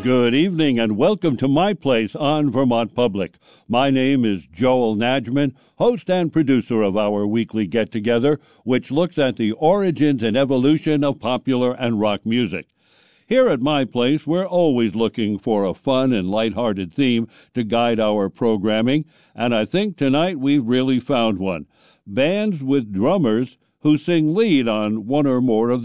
Good evening and welcome to my place on Vermont Public. My name is Joel Najman, host and producer of our weekly get-together, which looks at the origins and evolution of popular and rock music. Here at my place, we're always looking for a fun and lighthearted theme to guide our programming, and I think tonight we've really found one. Bands with drummers who sing lead on one or more of